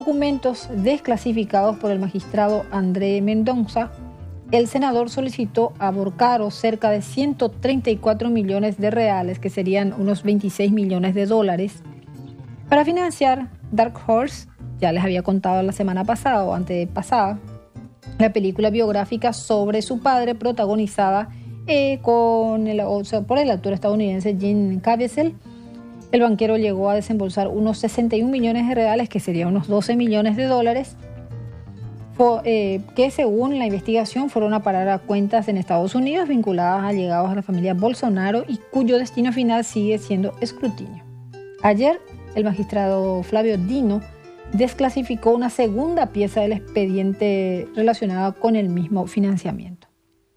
documentos desclasificados por el magistrado André Mendoza, el senador solicitó a Borcaro cerca de 134 millones de reales, que serían unos 26 millones de dólares, para financiar Dark Horse. Ya les había contado la semana pasada o antepasada, la película biográfica sobre su padre, protagonizada por el actor estadounidense Jim Caviezel. El banquero llegó a desembolsar unos 61 millones de reales, que serían unos 12 millones de dólares, que según la investigación fueron a parar a cuentas en Estados Unidos vinculadas a allegados a la familia Bolsonaro y cuyo destino final sigue siendo escrutinio. Ayer, el magistrado Flavio Dino desclasificó una segunda pieza del expediente relacionada con el mismo financiamiento.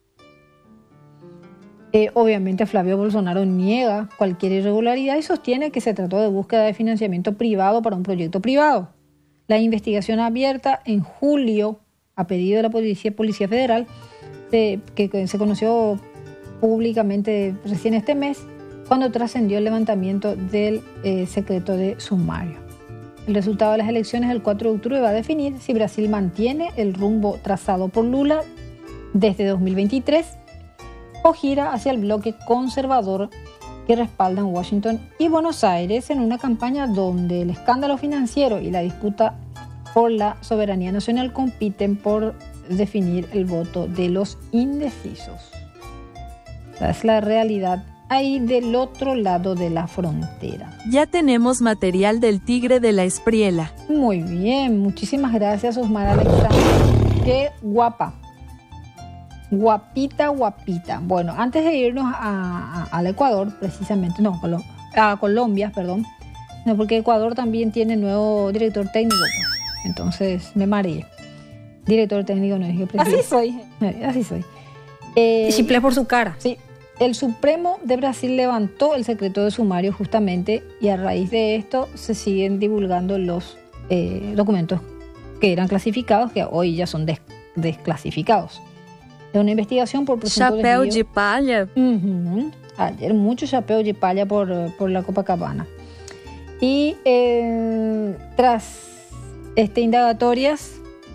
Obviamente Flavio Bolsonaro niega cualquier irregularidad y sostiene que se trató de búsqueda de financiamiento privado para un proyecto privado. La investigación abierta en julio, a pedido de la Policía Federal, que se conoció públicamente recién este mes, cuando trascendió el levantamiento del secreto de sumario. El resultado de las elecciones del 4 de octubre va a definir si Brasil mantiene el rumbo trazado por Lula desde 2023 o gira hacia el bloque conservador que respaldan Washington y Buenos Aires en una campaña donde el escándalo financiero y la disputa por la soberanía nacional compiten por definir el voto de los indecisos. Esa es la realidad ahí del otro lado de la frontera. Ya tenemos material del Tigre de la Espriela. Muy bien, muchísimas gracias, Osmar Alexander. Qué guapa. Guapita, guapita. Bueno, antes de irnos al Ecuador, precisamente, a Colombia, perdón. No, porque Ecuador también tiene nuevo director técnico, pues. Entonces me mareé. Director técnico, no dije presidente. Así soy. Chiflé por su cara. Sí. El Supremo de Brasil levantó el secreto de sumario justamente, y a raíz de esto se siguen divulgando los documentos que eran clasificados, que hoy ya son desclasificados. De una investigación por presunto Chapéu desvío. de palha. Ayer mucho chapéu de palha por la Copacabana. Y tras indagatorias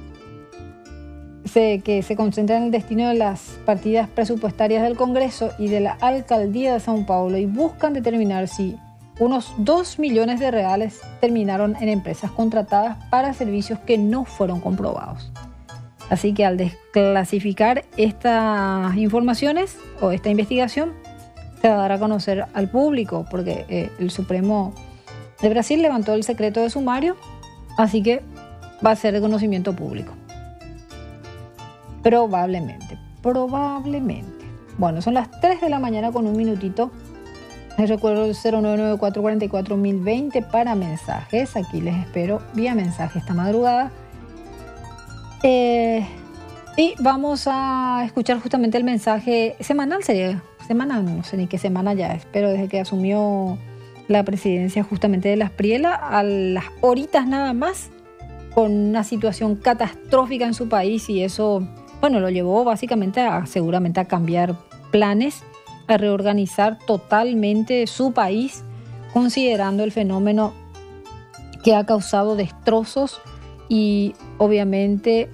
que se concentran en el destino de las partidas presupuestarias del Congreso y de la Alcaldía de São Paulo, y buscan determinar si unos 2 millones de reales terminaron en empresas contratadas para servicios que no fueron comprobados. Así que al desclasificar estas informaciones o esta investigación, se va a dar a conocer al público, porque el Supremo de Brasil levantó el secreto de sumario, así que va a ser de conocimiento público. Probablemente. Bueno, son las 3 de la mañana con un minutito. Les recuerdo el 0994-44-1020 para mensajes. Aquí les espero vía mensaje esta madrugada. Y vamos a escuchar justamente el mensaje semanal, no sé ni qué semana ya es, pero desde que asumió la presidencia justamente de la Espriela, a las horitas nada más, con una situación catastrófica en su país, y eso, bueno, lo llevó básicamente seguramente a cambiar planes, a reorganizar totalmente su país, considerando el fenómeno que ha causado destrozos y obviamente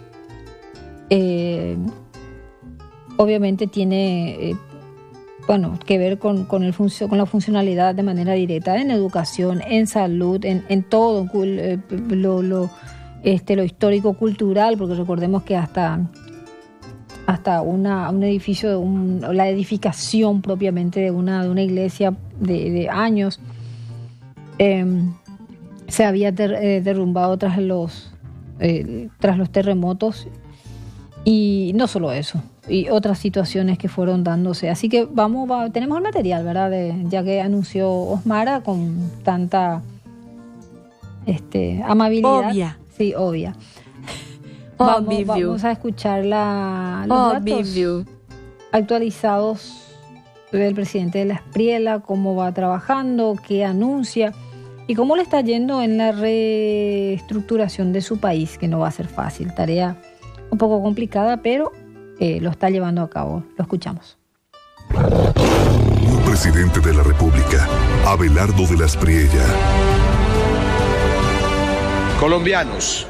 tiene que ver con la funcionalidad de manera directa en educación, en salud, en todo lo histórico cultural, porque recordemos que hasta un edificio, la edificación propiamente de una iglesia de años se había derrumbado tras los terremotos, y no solo eso, y otras situaciones que fueron dándose. Así que tenemos el material, ¿verdad? Ya que anunció Osmara con tanta amabilidad. Obvia. Sí, obvia. Vamos a escuchar los datos actualizados del presidente de la Espriela, cómo va trabajando, qué anuncia y cómo le está yendo en la reestructuración de su país, que no va a ser fácil, tarea un poco complicada, pero lo está llevando a cabo. Lo escuchamos. Un presidente de la República, Abelardo de la Espriella. Colombianos,